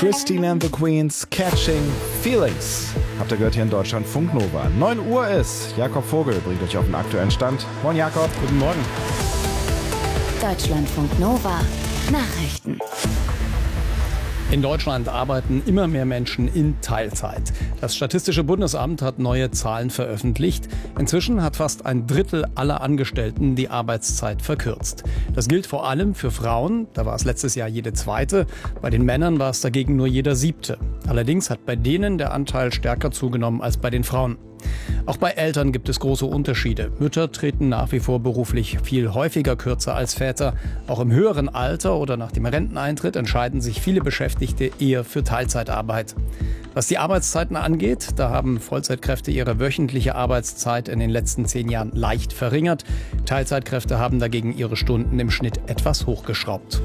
Christine and the Queens, Catching Feelings. Habt ihr gehört hier in Deutschland, Funk Nova. 9 Uhr ist. Jakob Vogel bringt euch auf den aktuellen Stand. Moin Jakob. Guten Morgen. Deutschlandfunk Nova. Nachrichten. In Deutschland arbeiten immer mehr Menschen in Teilzeit. Das Statistische Bundesamt hat neue Zahlen veröffentlicht. Inzwischen hat fast ein Drittel aller Angestellten die Arbeitszeit verkürzt. Das gilt vor allem für Frauen. Da war es letztes Jahr jede zweite. Bei den Männern war es dagegen nur jeder siebte. Allerdings hat bei denen der Anteil stärker zugenommen als bei den Frauen. Auch bei Eltern gibt es große Unterschiede. Mütter treten nach wie vor beruflich viel häufiger kürzer als Väter. Auch im höheren Alter oder nach dem Renteneintritt entscheiden sich viele Beschäftigte eher für Teilzeitarbeit. Was die Arbeitszeiten angeht, da haben Vollzeitkräfte ihre wöchentliche Arbeitszeit in den letzten 10 Jahren leicht verringert. Teilzeitkräfte haben dagegen ihre Stunden im Schnitt etwas hochgeschraubt.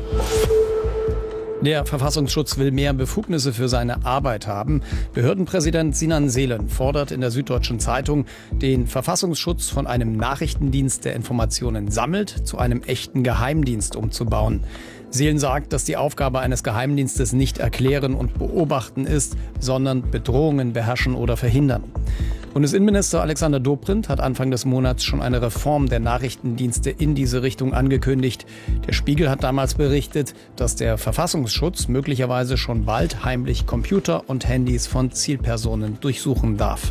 Der Verfassungsschutz will mehr Befugnisse für seine Arbeit haben. Behördenpräsident Sinan Selen fordert in der Süddeutschen Zeitung, den Verfassungsschutz von einem Nachrichtendienst, der Informationen sammelt, zu einem echten Geheimdienst umzubauen. Selen sagt, dass die Aufgabe eines Geheimdienstes nicht erklären und beobachten ist, sondern Bedrohungen beherrschen oder verhindern. Bundesinnenminister Alexander Dobrindt hat Anfang des Monats schon eine Reform der Nachrichtendienste in diese Richtung angekündigt. Der Spiegel hat damals berichtet, dass der Verfassungsschutz möglicherweise schon bald heimlich Computer und Handys von Zielpersonen durchsuchen darf.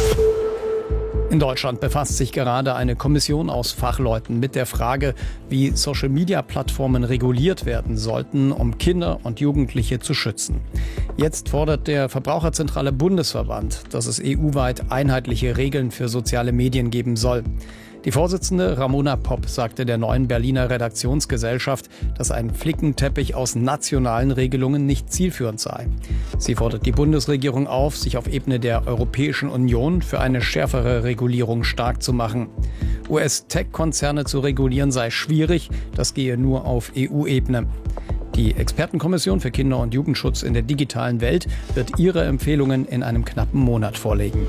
In Deutschland befasst sich gerade eine Kommission aus Fachleuten mit der Frage, wie Social-Media-Plattformen reguliert werden sollten, um Kinder und Jugendliche zu schützen. Jetzt fordert der Verbraucherzentrale Bundesverband, dass es EU-weit einheitliche Regeln für soziale Medien geben soll. Die Vorsitzende Ramona Popp sagte der Neuen Berliner Redaktionsgesellschaft, dass ein Flickenteppich aus nationalen Regelungen nicht zielführend sei. Sie fordert die Bundesregierung auf, sich auf Ebene der Europäischen Union für eine schärfere Regulierung stark zu machen. US-Tech-Konzerne zu regulieren sei schwierig, das gehe nur auf EU-Ebene. Die Expertenkommission für Kinder- und Jugendschutz in der digitalen Welt wird ihre Empfehlungen in einem knappen Monat vorlegen.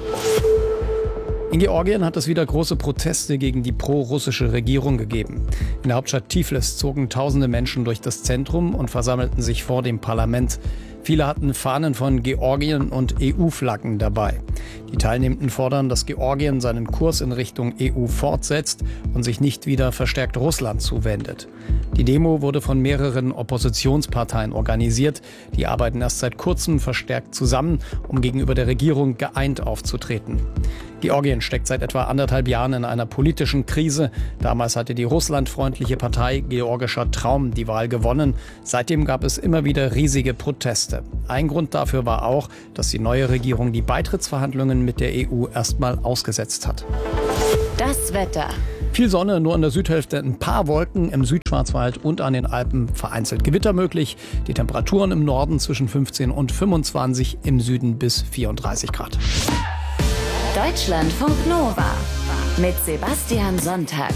In Georgien hat es wieder große Proteste gegen die pro-russische Regierung gegeben. In der Hauptstadt Tiflis zogen tausende Menschen durch das Zentrum und versammelten sich vor dem Parlament. Viele hatten Fahnen von Georgien und EU-Flaggen dabei. Die Teilnehmenden fordern, dass Georgien seinen Kurs in Richtung EU fortsetzt und sich nicht wieder verstärkt Russland zuwendet. Die Demo wurde von mehreren Oppositionsparteien organisiert. Die arbeiten erst seit kurzem verstärkt zusammen, um gegenüber der Regierung geeint aufzutreten. Georgien steckt seit etwa 1,5 Jahren in einer politischen Krise. Damals hatte die russlandfreundliche Partei Georgischer Traum die Wahl gewonnen. Seitdem gab es immer wieder riesige Proteste. Ein Grund dafür war auch, dass die neue Regierung die Beitrittsverhandlungen mit der EU erstmal ausgesetzt hat. Das Wetter. Viel Sonne, nur an der Südhälfte ein paar Wolken, im Südschwarzwald und an den Alpen vereinzelt Gewitter möglich. Die Temperaturen im Norden zwischen 15 und 25, im Süden bis 34 Grad. Deutschlandfunk Nova mit Sebastian Sonntag.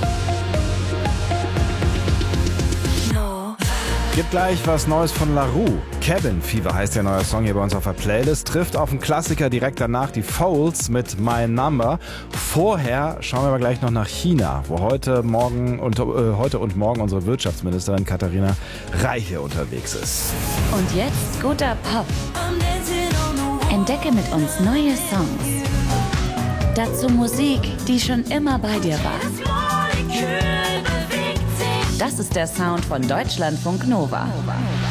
Gibt gleich was Neues von La Roux. Cabin Fever heißt der neue Song hier bei uns auf der Playlist. Trifft auf einen Klassiker direkt danach, die Foals mit My Number. Vorher schauen wir aber gleich noch nach China, wo heute und morgen unsere Wirtschaftsministerin Katharina Reiche unterwegs ist. Und jetzt guter Pop. Entdecke mit uns neue Songs. Dazu Musik, die schon immer bei dir war. Das ist der Sound von Deutschlandfunk Nova.